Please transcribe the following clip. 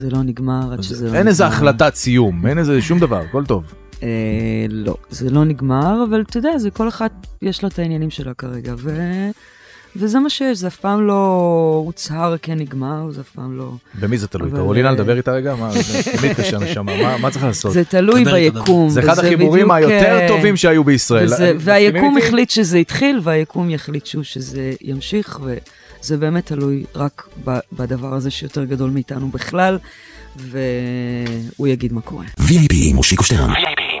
זה לא נגמר עד שזה לא נגמר. אין איזה החלטת סיום, אין איזה שום דבר, הכל טוב. לא, זה לא נגמר, אבל אתה יודע, זה כל אחד יש לו את העניינים שלה כרגע, וזה מה שיש, זה אף פעם לא הוצהר כנגמר, זה אף פעם לא... במי זה תלוי? קרולינה, לדבר איתה רגע? תמיד קשה נשמה, מה צריך לעשות? זה תלוי ביקום. זה אחד החיבורים היותר טובים שהיו בישראל. והיקום החליט שזה התחיל, והיקום יחליט שזה ימשיך, וזה באמת תלוי רק בדבר הזה שיותר גדול מאיתנו בכלל, והוא יגיד מה קורה. VIP מושיקו שטרן.